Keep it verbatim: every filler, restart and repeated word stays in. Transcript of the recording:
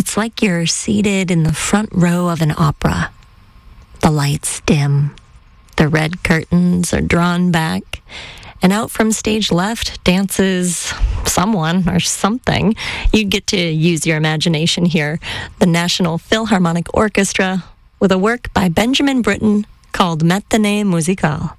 It's like you're seated in the front row of an opera. The lights dim. The red curtains are drawn back. And out from stage left dances someone or something. You get to use your imagination here. The National Philharmonic Orchestra with a work by Benjamin Britten called Matinée Musicale.